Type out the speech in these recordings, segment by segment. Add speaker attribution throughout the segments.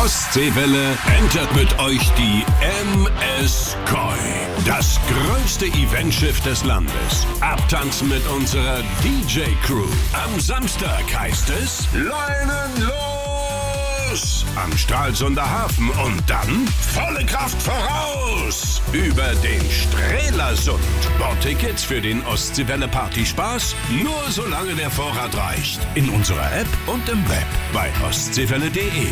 Speaker 1: Ostseewelle entert mit euch die MS Koi. Das größte Eventschiff des Landes. Abtanzen mit unserer DJ-Crew. Am Samstag heißt es Leinen los! Am Stralsunder Hafen und dann volle Kraft voraus! Über den Strelasund. Bordtickets für den Ostseewelle-Partyspaß nur solange der Vorrat reicht. In unserer App und im Web bei ostseewelle.de.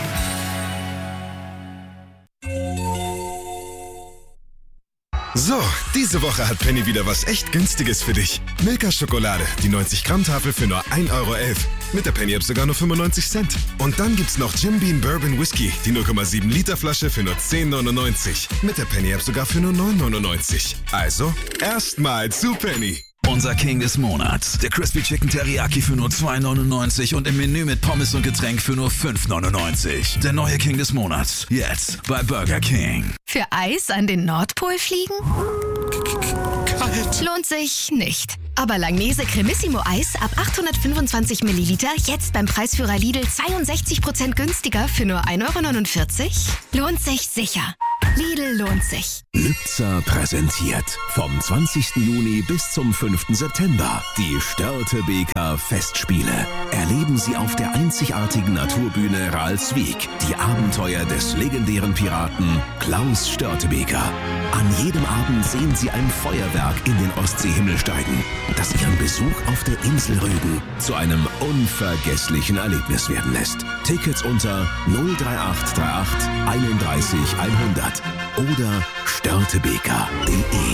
Speaker 2: So, diese Woche hat Penny wieder was echt Günstiges für dich. Milka-Schokolade, die 90-Gramm-Tafel für nur 1,11 €. Mit der Penny-App sogar nur 95 Cent. Und dann gibt's noch Jim Beam Bourbon Whisky, die 0,7 Liter Flasche für nur 10,99. Mit der Penny-App sogar für nur 9,99. Also, erstmal zu Penny.
Speaker 3: Unser King des Monats. Der Crispy Chicken Teriyaki für nur 2,99 und im Menü mit Pommes und Getränk für nur 5,99. Der neue King des Monats. Jetzt bei Burger King.
Speaker 4: Für Eis an den Nordpol fliegen?
Speaker 2: Kalt.
Speaker 4: Lohnt sich nicht. Aber Langnese Cremissimo Eis ab 825 Milliliter jetzt beim Preisführer Lidl 62% günstiger für nur 1,49 €? Lohnt sich sicher. Lidl lohnt sich.
Speaker 1: Lübzer präsentiert vom 20. Juni bis zum 5. September die Störtebeker Festspiele. Erleben Sie auf der einzigartigen Naturbühne Ralswiek die Abenteuer des legendären Piraten Klaus Störtebeker. An jedem Abend sehen Sie ein Feuerwerk in den Ostseehimmel steigen, das Ihren Besuch auf der Insel Rügen zu einem unvergesslichen Erlebnis werden lässt. Tickets unter 03838 31 100 oder störtebeker.de.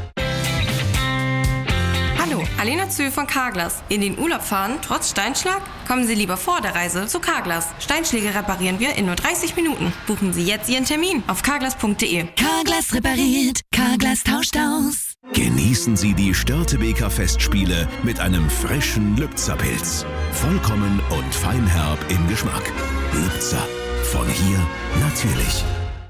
Speaker 5: Hallo, Alena Zühl von Carglass. In den Urlaub fahren trotz Steinschlag? Kommen Sie lieber vor der Reise zu Carglass. Steinschläge reparieren wir in nur 30 Minuten. Buchen Sie jetzt Ihren Termin auf carglass.de.
Speaker 4: Carglass repariert, Carglass tauscht aus.
Speaker 1: Genießen Sie die Störtebeker Festspiele mit einem frischen Lübzer Pilz. Vollkommen und feinherb im Geschmack. Lübzer. Von hier natürlich.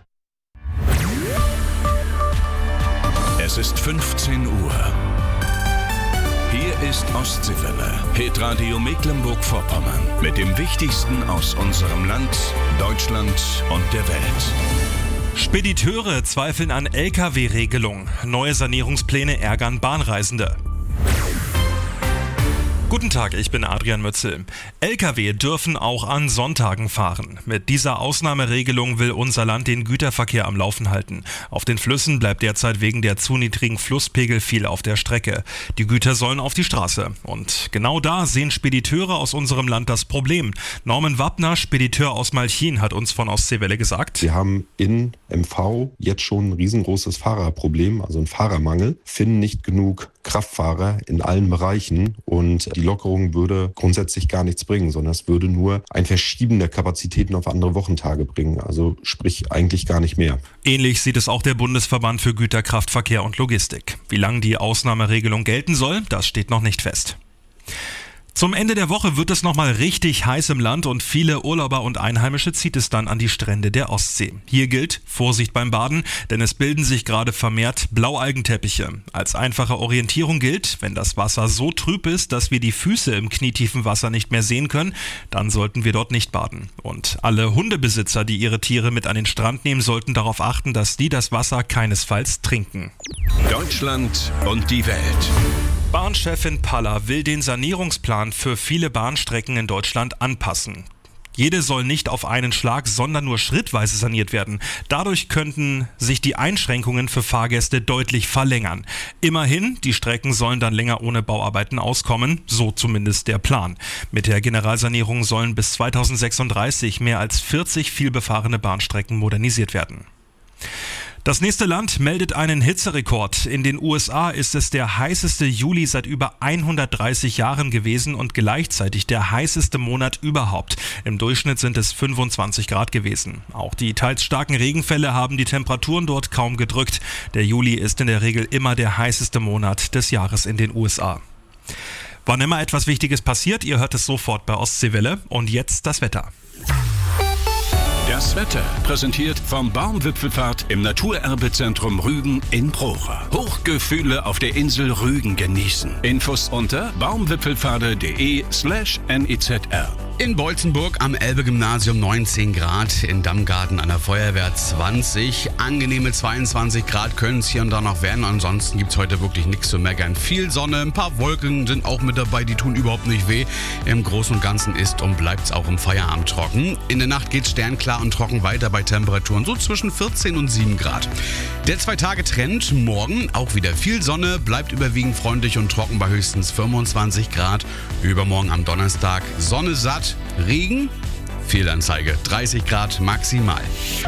Speaker 1: Es ist 15 Uhr. Hier ist Ostseewelle, Hitradio Mecklenburg-Vorpommern. Mit dem Wichtigsten aus unserem Land, Deutschland und der Welt.
Speaker 6: Spediteure zweifeln an Lkw-Regelung. Neue Sanierungspläne ärgern Bahnreisende. Guten Tag, ich bin Adrian Mützel. Lkw dürfen auch an Sonntagen fahren. Mit dieser Ausnahmeregelung will unser Land den Güterverkehr am Laufen halten. Auf den Flüssen bleibt derzeit wegen der zu niedrigen Flusspegel viel auf der Strecke. Die Güter sollen auf die Straße. Und genau da sehen Spediteure aus unserem Land das Problem. Norman Wappner, Spediteur aus Malchin, hat uns von Ostseewelle gesagt:
Speaker 7: Wir haben in MV jetzt schon ein riesengroßes Fahrerproblem, also ein Fahrermangel, finden nicht genug Kraftfahrer in allen Bereichen und die Lockerung würde grundsätzlich gar nichts bringen, sondern es würde nur ein Verschieben der Kapazitäten auf andere Wochentage bringen, also sprich eigentlich gar nicht mehr.
Speaker 6: Ähnlich sieht es auch der Bundesverband für Güterkraftverkehr und Logistik. Wie lange die Ausnahmeregelung gelten soll, das steht noch nicht fest. Zum Ende der Woche wird es nochmal richtig heiß im Land und viele Urlauber und Einheimische zieht es dann an die Strände der Ostsee. Hier gilt Vorsicht beim Baden, denn es bilden sich gerade vermehrt Blaualgenteppiche. Als einfache Orientierung gilt, wenn das Wasser so trüb ist, dass wir die Füße im knietiefen Wasser nicht mehr sehen können, dann sollten wir dort nicht baden. Und alle Hundebesitzer, die ihre Tiere mit an den Strand nehmen, sollten darauf achten, dass die das Wasser keinesfalls trinken.
Speaker 1: Deutschland und die Welt.
Speaker 6: Bahnchefin Paller will den Sanierungsplan für viele Bahnstrecken in Deutschland anpassen. Jede soll nicht auf einen Schlag, sondern nur schrittweise saniert werden. Dadurch könnten sich die Einschränkungen für Fahrgäste deutlich verlängern. Immerhin, die Strecken sollen dann länger ohne Bauarbeiten auskommen, so zumindest der Plan. Mit der Generalsanierung sollen bis 2036 mehr als 40 vielbefahrene Bahnstrecken modernisiert werden. Das nächste Land meldet einen Hitzerekord. In den USA ist es der heißeste Juli seit über 130 Jahren gewesen und gleichzeitig der heißeste Monat überhaupt. Im Durchschnitt sind es 25 Grad gewesen. Auch die teils starken Regenfälle haben die Temperaturen dort kaum gedrückt. Der Juli ist in der Regel immer der heißeste Monat des Jahres in den USA. Wann immer etwas Wichtiges passiert, ihr hört es sofort bei Ostseewelle. Und jetzt das Wetter.
Speaker 1: Das Wetter präsentiert vom Baumwipfelfahrt im Naturerbezentrum Rügen in Procher. Hochgefühle auf der Insel Rügen genießen. Infos unter baumwipfelfahrt.de/NIZR.
Speaker 8: In Beutzenburg am Elbe-Gymnasium 19 Grad, in Dammgarten an der Feuerwehr 20. Angenehme 22 Grad können es hier und da noch werden. Ansonsten gibt es heute wirklich nichts zu meckern. Viel Sonne, ein paar Wolken sind auch mit dabei, die tun überhaupt nicht weh. Im Großen und Ganzen ist und bleibt es auch im Feierabend trocken. In der Nacht geht es sternklar und trocken weiter bei Temperaturen so zwischen 14 und 7 Grad. Der 2-Tage-Trend, morgen auch wieder viel Sonne, bleibt überwiegend freundlich und trocken bei höchstens 25 Grad. Übermorgen am Donnerstag Sonne satt, Regen, Fehlanzeige, 30 Grad maximal.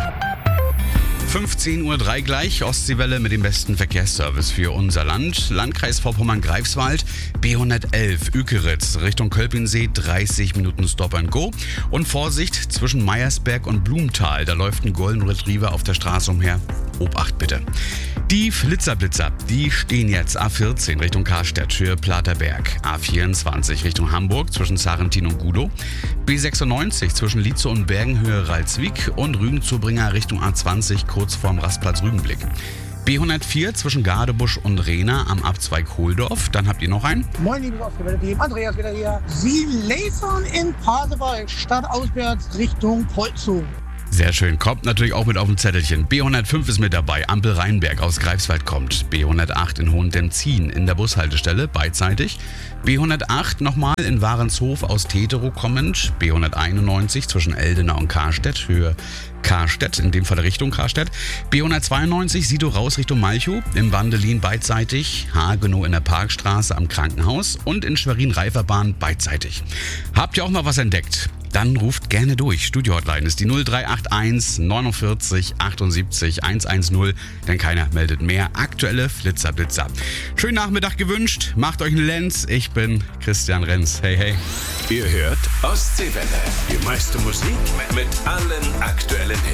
Speaker 8: 15:03 Uhr gleich, Ostseewelle mit dem besten Verkehrsservice für unser Land. Landkreis Vorpommern-Greifswald, B111 Ükeritz Richtung Kölpinsee, 30 Minuten Stop and Go. Und Vorsicht zwischen Meiersberg und Blumenthal, da läuft ein Golden Retriever auf der Straße umher. Obacht bitte. Die Flitzer-Blitzer, die stehen jetzt A14 Richtung Karstedt, Höhe Platerberg, A24 Richtung Hamburg zwischen Sarrentin und Gudow, B96 zwischen Lietzow und Bergen, Höhe Ralswiek und Rügen-Zubringer Richtung A20 kurz vorm Rastplatz Rügenblick. B104 zwischen Gadebusch und Rehna am Abzweig Hohldorf. Dann habt ihr noch einen.
Speaker 9: Moin, liebes Ostseewelle-Team. Andreas wieder hier. Sie lasern in Pasewalk, stadtauswärts Richtung Polzow.
Speaker 8: Sehr schön, kommt natürlich auch mit auf dem Zettelchen. B105 ist mit dabei, Ampel Rheinberg aus Greifswald kommt. B108 in Hohendemzin in der Bushaltestelle, beidseitig. B108 nochmal in Warenshof aus Teterow kommend. B191 zwischen Eldena und Karstedt, Höhe Karstedt, in dem Fall Richtung Karstedt. B192 Sidow raus Richtung Malchow, im Wandelin beidseitig. Hagenow in der Parkstraße am Krankenhaus und in Schwerin-Reiferbahn beidseitig. Habt ihr auch mal was entdeckt? Dann ruft gerne durch. Studio-Hotline ist die 0381 49 78 110, denn keiner meldet mehr. Aktuelle Flitzer-Blitzer. Schönen Nachmittag gewünscht. Macht euch einen Lenz. Ich bin Christian Renz. Hey, hey.
Speaker 1: Ihr hört Ostseewelle. Die meiste Musik mit allen aktuellen Hits.